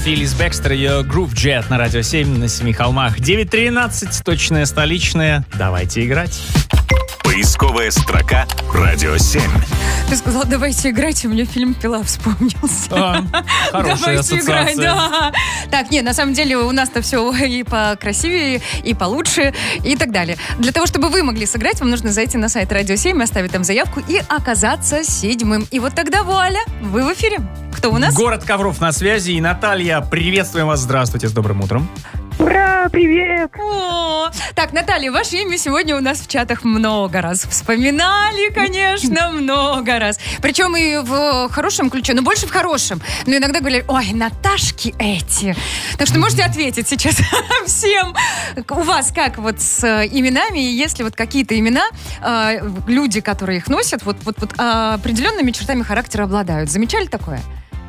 Филлис Бекстер, ее Groove Jet на Радио 7 на Семи холмах. 9:13, точная столичная. Давайте играть. Поисковая строка «Радио 7». Ты сказала, давайте играть, и мне фильм «Пила» вспомнился. Хорошая Давайте ассоциация. играть, да. Так, нет, на самом деле у нас-то все и покрасивее, и получше, и так далее. Для того, чтобы вы могли сыграть, вам нужно зайти на сайт Радио 7, оставить там заявку и оказаться седьмым. И вот тогда вуаля, вы в эфире. Кто у нас? Город Ковров на связи. И Наталья, приветствуем вас. Здравствуйте, с добрым утром. Ура, привет! О, так, Наталья, ваше имя сегодня у нас в чатах много раз вспоминали, конечно, много раз. Причем и в хорошем ключе, но больше в хорошем. Но иногда говорили, ой, Наташки эти. Так что можете ответить сейчас всем. У вас как вот с именами, и если вот какие-то имена, люди, которые их носят, вот определенными чертами характера обладают. Замечали такое?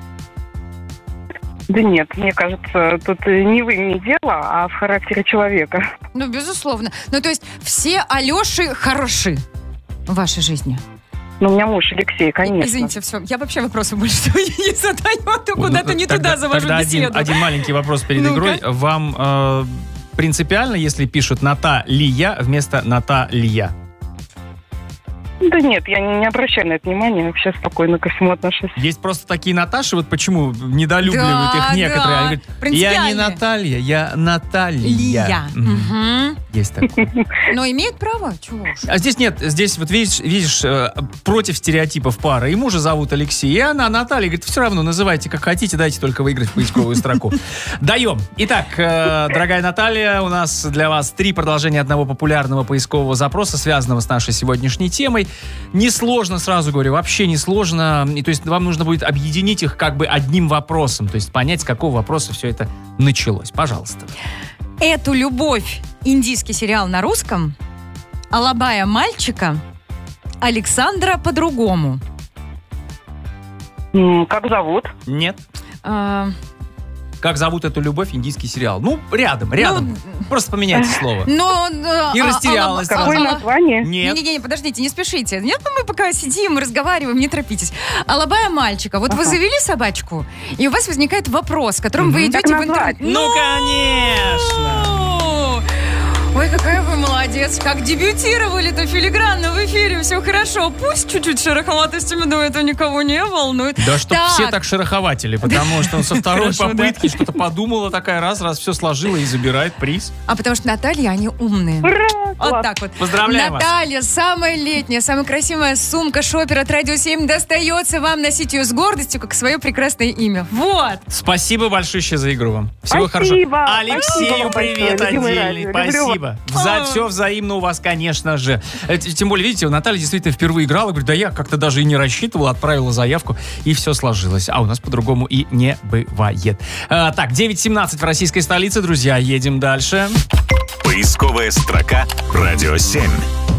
Да нет, мне кажется, тут не в имени дело, а в характере человека. Ну, безусловно. Ну, то есть все Алеши хороши в вашей жизни? Ну, у меня муж Алексей, конечно. Извините, все. Я вообще вопросы больше не задаю, а то куда-то не туда завожу беседу. Тогда один маленький вопрос перед игрой. Вам принципиально, если пишут Наталья вместо Наталья? Да нет, я не обращаю на это внимания, вообще спокойно ко всему отношусь. Есть просто такие Наташи, вот почему недолюбливают их некоторые. Они говорят, я не Наталья, я Наталья. Есть такое. Но имеют право, чего уж. А здесь нет, здесь вот видишь, против стереотипов пара. И мужа зовут Алексей, и она Наталья. Говорит, все равно называйте как хотите, дайте только выиграть в поисковую строку. Даем. Итак, дорогая Наталья, у нас для вас 3 продолжения одного популярного поискового запроса, связанного с нашей сегодняшней темой. Несложно, сразу говорю, вообще несложно. И то есть вам нужно будет объединить их как бы одним вопросом. То есть понять, с какого вопроса все это началось. Пожалуйста. «Эту любовь» индийский сериал на русском, «Алабая мальчика», Александра по-другому. Как зовут? Нет. Как зовут эту любовь индийский сериал? Ну, рядом. Просто поменяйте слово. И растерялась. Какое название? Нет. Не, подождите, не спешите. Нет, мы пока сидим, разговариваем, не торопитесь. «Алабая мальчика». Вот вы завели собачку, и у вас возникает вопрос, которым вы идете в интернет. Ну, конечно! Ой, какая вы молодец. Как дебютировали-то филигранно в эфире. Все хорошо. Пусть чуть-чуть шероховатостями, но это никого не волнует. Да, чтоб все так шерохователи, потому что он со второй попытки что-то подумала такая, раз все сложила и забирает приз. А потому что Наталья, они умные. Ура! Вот так вот. Поздравляем вас. Наталья, самая летняя, самая красивая сумка шопер от Радио 7 достается вам. Носить ее с гордостью, как свое прекрасное имя. Вот. Спасибо большое за игру вам. Всего Спасибо. хорошего. Алексею привет отдельный. Спасибо. Вас. Все взаимно у вас, конечно же. Тем более, видите, Наталья действительно впервые играла. Говорит, да я как-то даже и не рассчитывала, отправила заявку, и все сложилось. А у нас по-другому и не бывает. Так, 9:17 в российской столице, друзья. Едем дальше. Поисковая строка «Радио 7».